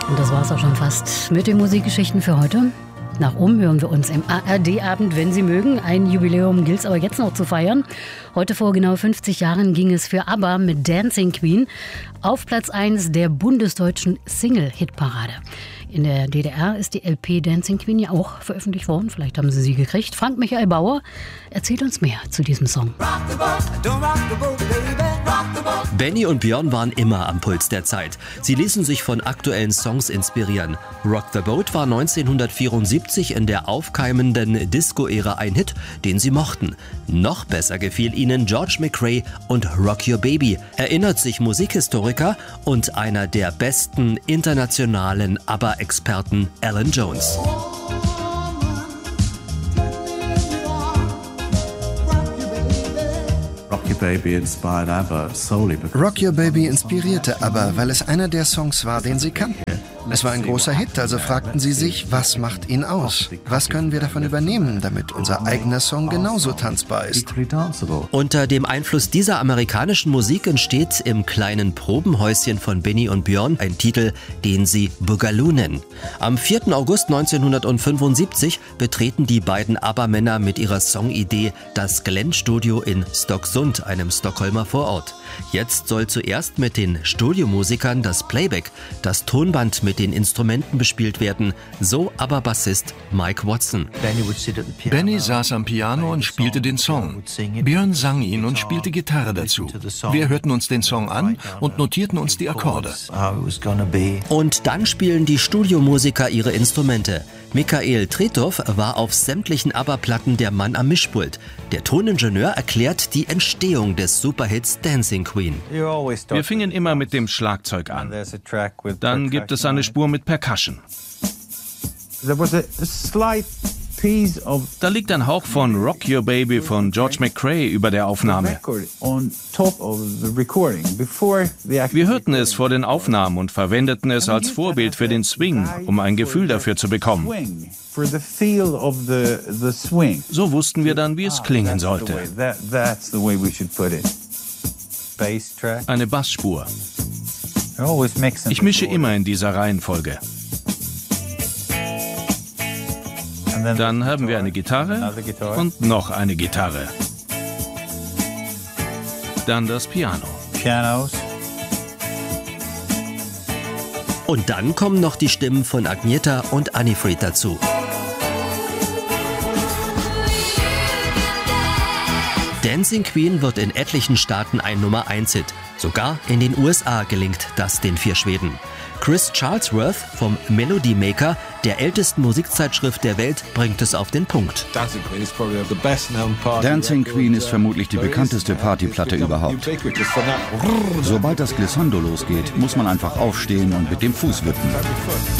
Und das war's auch schon fast mit den Musikgeschichten für heute. Nach oben hören wir uns im ARD-Abend, wenn Sie mögen. Ein Jubiläum gilt es aber jetzt noch zu feiern. Heute vor genau 50 Jahren ging es für ABBA mit Dancing Queen auf Platz 1 der bundesdeutschen Single-Hitparade. In der DDR ist die LP Dancing Queen ja auch veröffentlicht worden. Vielleicht haben Sie sie gekriegt. Frank Michael Bauer erzählt uns mehr zu diesem Song. Benny und Björn waren immer am Puls der Zeit. Sie ließen sich von aktuellen Songs inspirieren. Rock the Boat war 1974 in der aufkeimenden Disco-Ära ein Hit, den sie mochten. Noch besser gefiel ihnen George McRae und Rock Your Baby, erinnert sich Musikhistoriker und einer der besten internationalen ABBA-Experten Alan Jones. Rock Your Baby inspirierte ABBA, weil es einer der Songs war, den sie kannten. Es war ein großer Hit, also fragten sie sich, was macht ihn aus? Was können wir davon übernehmen, damit unser eigener Song genauso tanzbar ist? Unter dem Einfluss dieser amerikanischen Musik entsteht im kleinen Probenhäuschen von Benny und Björn ein Titel, den sie Boogaloo nennen. Am 4. August 1975 betreten die beiden ABBA-Männer mit ihrer Songidee das Glenn-Studio in Stocksund, einem Stockholmer Vorort. Jetzt soll zuerst mit den Studiomusikern das Playback, das Tonband mit den Instrumenten bespielt werden, so aber Bassist Mike Watson. Benny saß am Piano und spielte den Song. Björn sang ihn und spielte Gitarre dazu. Wir hörten uns den Song an und notierten uns die Akkorde. Und dann spielen die Studiomusiker ihre Instrumente. Michael Tretow war auf sämtlichen ABBA-Platten der Mann am Mischpult. Der Toningenieur erklärt die Entstehung des Superhits Dancing Queen. Wir fingen immer mit dem Schlagzeug an. Dann gibt es eine Spur mit Percussion. Da liegt ein Hauch von Rock Your Baby von George McRae über der Aufnahme. Wir hörten es vor den Aufnahmen und verwendeten es als Vorbild für den Swing, um ein Gefühl dafür zu bekommen. So wussten wir dann, wie es klingen sollte. Eine Bassspur. Ich mische immer in dieser Reihenfolge. Dann haben wir eine Gitarre und noch eine Gitarre. Dann das Piano. Und dann kommen noch die Stimmen von Agnetha und Anni-Frid dazu. Dancing Queen wird in etlichen Staaten ein Nummer-1-Hit. Sogar in den USA gelingt das den 4 Schweden. Chris Charlesworth vom Melody Maker, der ältesten Musikzeitschrift der Welt, bringt es auf den Punkt. Dancing Queen ist vermutlich die bekannteste Partyplatte überhaupt. Sobald das Glissando losgeht, muss man einfach aufstehen und mit dem Fuß wippen.